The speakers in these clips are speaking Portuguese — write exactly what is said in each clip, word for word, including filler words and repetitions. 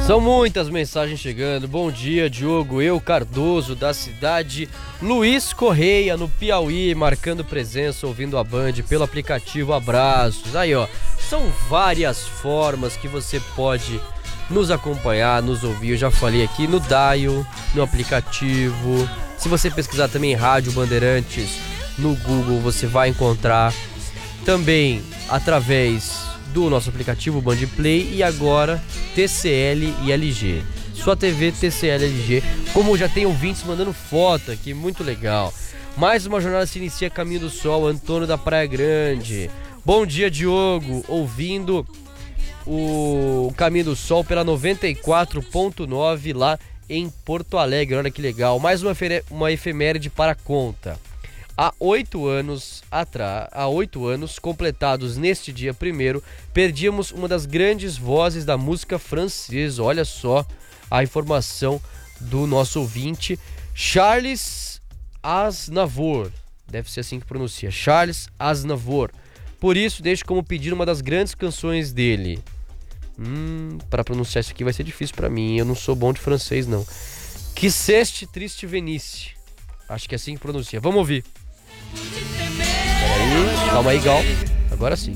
São muitas mensagens chegando. Bom dia, Diogo. Eu, Cardoso, da cidade. Luiz Correia, no Piauí, marcando presença, ouvindo a Band pelo aplicativo. Abraços. Aí, ó, são várias formas que você pode nos acompanhar, nos ouvir. Eu já falei aqui no Dial, no aplicativo. Se você pesquisar também Rádio Bandeirantes no Google, você vai encontrar. Também através do nosso aplicativo Band Play e agora T C L e L G. Sua T V T C L e L G. Como já tem ouvintes mandando foto aqui, muito legal. Mais uma jornada se inicia, Caminho do Sol, Antônio da Praia Grande. Bom dia, Diogo, ouvindo o Caminho do Sol pela noventa e quatro ponto nove lá em Porto Alegre. Olha que legal. Mais uma, uma efeméride para a conta. Há oito anos atrás, há oito anos completados neste dia primeiro, perdíamos uma das grandes vozes da música francesa. Olha só a informação do nosso ouvinte, Charles Aznavour. Deve ser assim que pronuncia, Charles Aznavour. Por isso, deixo como pedir uma das grandes canções dele. Hum, para pronunciar isso aqui vai ser difícil para mim. Eu não sou bom de francês, não. Que ceste triste Venice. Acho que é assim que pronuncia. Vamos ouvir. Peraí, calma aí, Gal. Agora sim.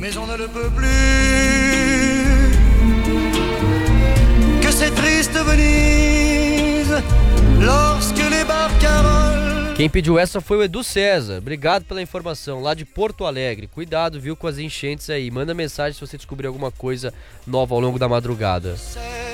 Quem pediu essa foi o Edu César. Obrigado pela informação, lá de Porto Alegre. Cuidado, viu, com as enchentes aí. Manda mensagem se você descobrir alguma coisa nova ao longo da madrugada.